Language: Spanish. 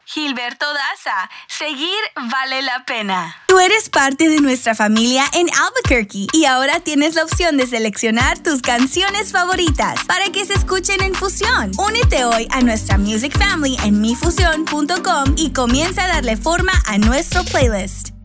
Gilberto Daza, seguir vale la pena. Tú eres parte de nuestra familia en Albuquerque y ahora tienes la opción de seleccionar tus canciones favoritas para que se escuchen en fusión. Únete hoy a nuestra Music Family en mifusion.com y comienza a darle forma a nuestro playlist.